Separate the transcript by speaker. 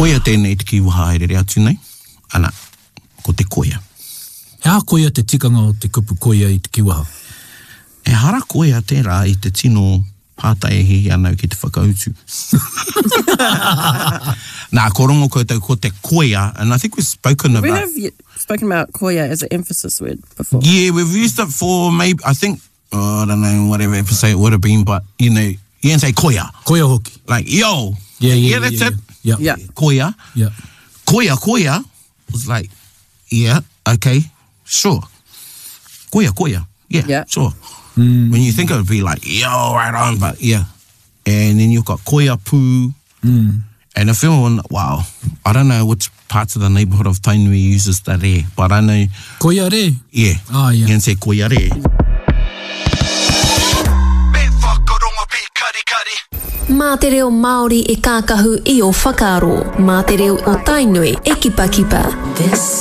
Speaker 1: koia tēnei te kiwaha e rere atu nei. Ana, ko te koia.
Speaker 2: Hea koia te tikanga o te kupu koia i te kiwaha?
Speaker 1: E hara koia tērā i te tino pātaihi anau ki te whakautu. Nā, korongo koutou ko te koia, and I think we've spoken about...
Speaker 3: We have spoken about koia as an emphasis word before.
Speaker 1: Yeah, we've used it for maybe, I think, I don't know, whatever episode it would have been, but, you know, you can say koia.
Speaker 2: Koia hoki.
Speaker 1: Like, yo.
Speaker 2: Yeah,
Speaker 1: that's it.
Speaker 2: Yeah.
Speaker 1: Koia.
Speaker 2: Yeah.
Speaker 1: Koia was like, yeah, okay, sure. Koia. Yeah, sure. When you think it would be like, yo, right on, but yeah. And then you've got koia pū. And if everyone, wow, I don't know which parts of the neighbourhood of Tainui uses the re, but I know...
Speaker 2: Koia re?
Speaker 1: Yeah.
Speaker 2: Ah, yeah.
Speaker 1: You can say koia re.
Speaker 4: Mā te reo Māori e kākahu i o whakaaro. Mā te reo o Tainui e kipakipa. This